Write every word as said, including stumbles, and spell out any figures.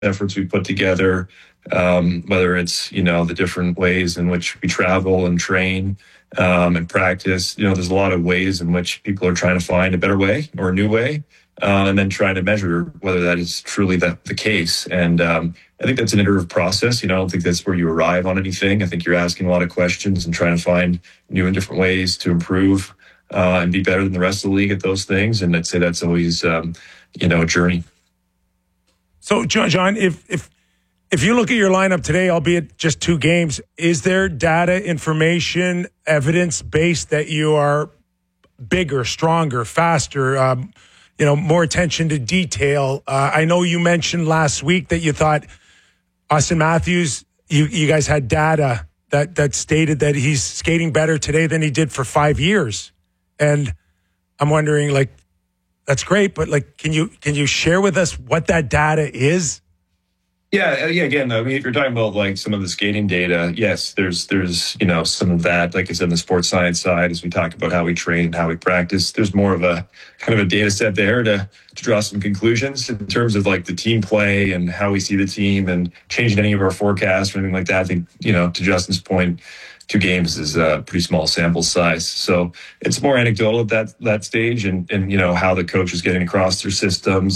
efforts we put together, um, whether it's, you know, the different ways in which we travel and train um, and practice. You know, there's a lot of ways in which people are trying to find a better way or a new way, uh, and then trying to measure whether that is truly the, the case. And um, I think that's an iterative process. You know, I don't think that's where you arrive on anything. I think you're asking a lot of questions and trying to find new and different ways to improve uh, and be better than the rest of the league at those things. And I'd say that's always, um, you know, a journey. So, John, John, if if if you look at your lineup today, albeit just two games, is there data, information, evidence based that you are bigger, stronger, faster, um, you know, more attention to detail? Uh, I know you mentioned last week that you thought Austin Matthews, you you guys had data that that stated that he's skating better today than he did for five years, and I'm wondering, like, that's great, but like, can you can you share with us what that data is? Yeah, yeah. Again, I mean, if you're talking about like some of the skating data, yes, there's there's you know some of that. Like I said, on the sports science side, as we talk about how we train and how we practice, there's more of a kind of a data set there to to draw some conclusions in terms of like the team play and how we see the team and changing any of our forecasts or anything like that. I think, you know, to Justin's point, two games is a pretty small sample size. So it's more anecdotal at that that stage and, and you know, how the coach is getting across their systems